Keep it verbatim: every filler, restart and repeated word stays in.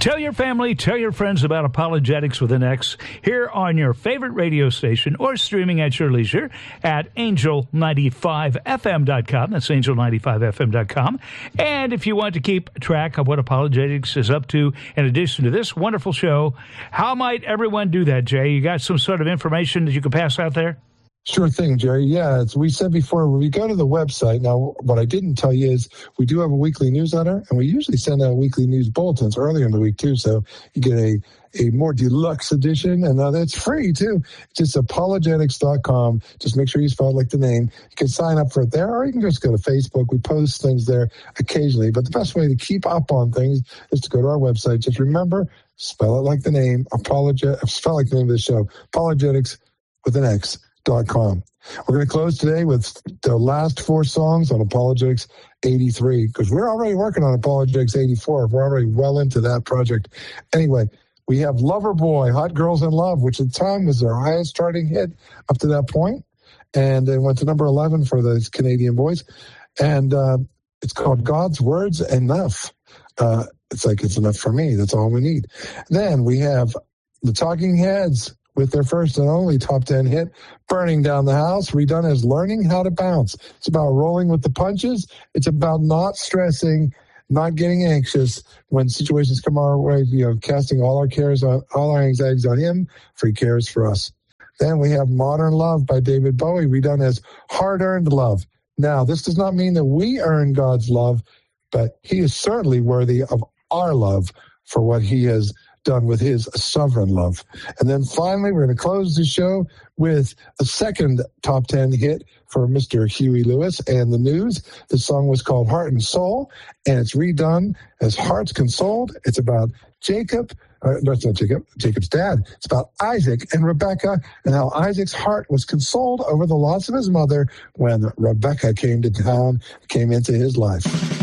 Tell your family, tell your friends about Apologetics with an X here on your favorite radio station or streaming at your leisure at angel ninety-five f m dot com. That's angel ninety-five f m dot com. And if you want to keep track of what Apologetics is up to in addition to this wonderful show, how might everyone do that, Jay? You got some sort of information that you can pass out there? Sure thing, Jerry. Yeah, as we said before, when we go to the website, now what I didn't tell you is we do have a weekly newsletter, and we usually send out weekly news bulletins earlier in the week, too, so you get a, a more deluxe edition, and uh, that's free, too. It's just apologetics dot com. Just make sure you spell it like the name. You can sign up for it there, or you can just go to Facebook. We post things there occasionally, but the best way to keep up on things is to go to our website. Just remember, spell it like the name, apologet, spell like the name of the show, Apologetics with an X. Dot com. We're going to close today with the last four songs on Apologetics eighty-three, because we're already working on Apologetics eighty-four. We're already well into that project. Anyway, we have Lover Boy, Hot Girls in Love, which at the time was their highest charting hit up to that point, and it went to number eleven for the Canadian boys. And uh, it's called God's Word's Enough. Uh, it's like, it's enough for me. That's all we need. Then we have the Talking Heads with their first and only top ten hit, Burning Down the House, redone as Learning How to Bounce. It's about rolling with the punches. It's about not stressing, not getting anxious when situations come our way, you know, casting all our cares on, all our anxieties on him, for he cares for us. Then we have Modern Love by David Bowie, redone as Hard-Earned Love. Now, this does not mean that we earn God's love, but he is certainly worthy of our love for what he has done with his sovereign love. And then finally, we're going to close the show with a second top ten hit for Mister Huey Lewis and the News. The song was called Heart and Soul, and it's redone as Hearts Consoled. It's about Jacob, uh, no, it's not Jacob, Jacob's dad. It's about Isaac and Rebekah, and how Isaac's heart was consoled over the loss of his mother when Rebekah came to town, came into his life.